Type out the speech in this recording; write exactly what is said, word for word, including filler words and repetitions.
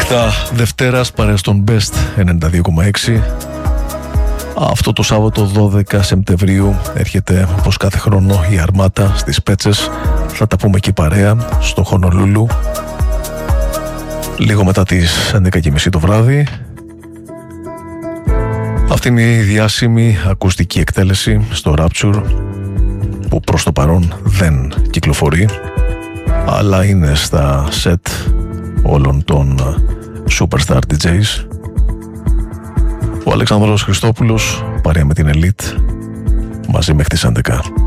νύχτα Δευτέρας παρέα στον Best ενενήντα δύο κόμμα έξι. Αυτό το Σάββατο δώδεκα Σεπτεμβρίου έρχεται όπως κάθε χρόνο η Αρμάτα στις Πέτσες. Θα τα πούμε εκεί παρέα στο Χονολούλου λίγο μετά τις έντεκα και μισή το βράδυ. Αυτή είναι η διάσημη ακουστική εκτέλεση στο Rapture που προς το παρόν δεν κυκλοφορεί, αλλά είναι στα set όλων των Superstar ντι τζέις. Ο Αλέξανδρος Χριστόπουλος παρέα με την Elite μαζί μέχρι τις έντεκα.